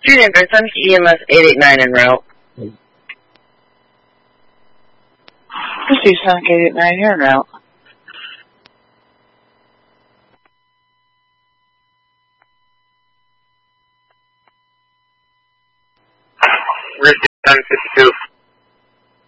Julian Grissom, EMS 889 en route. Receive 7889 here en route. Receive